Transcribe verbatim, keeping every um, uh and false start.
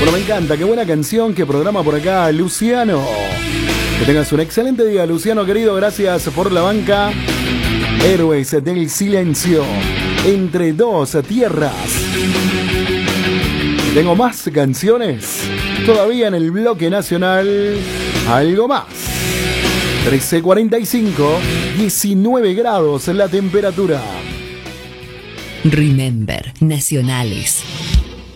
Bueno, me encanta, qué buena canción, qué programa por acá, Luciano. Que tengas un excelente día, Luciano querido, gracias por la banca. Héroes del silencio, entre dos tierras. Tengo más canciones, todavía en el bloque nacional, algo más. trece cuarenta y cinco, diecinueve grados la temperatura. Remember, nacionales.